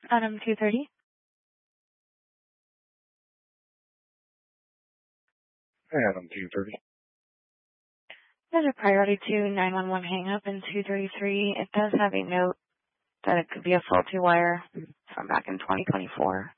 Adam 230. Adam 230. There's a priority 2 911 hang up in 233. It does have a note that it could be a faulty wire from back in 2024.